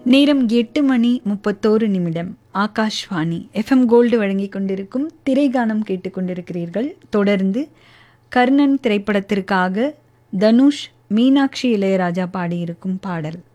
நேரம் 8:31. Akashvani FM gold வழங்கிக் கொண்டிருக்கும் திரைகானம் கேட்டுக்கொண்டிருக்கிறீர்கள். தொடர்ந்து கர்ணன் திரைப்படத்திற்காக தனுஷ், மீனாட்சி இளையராஜா பாடியிருக்கும் பாடல்.